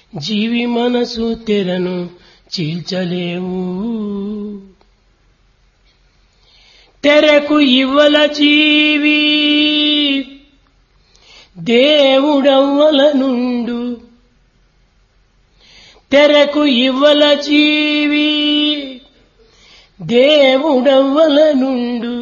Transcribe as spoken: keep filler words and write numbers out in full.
జీవి మనసు తెరను చీల్చలేవు. తెరకు ఇవ్వల జీవి దేవుడవ్వల నుండు. తెరకు ఇవ్వల జీవి దేవుడవ్వల నుండు.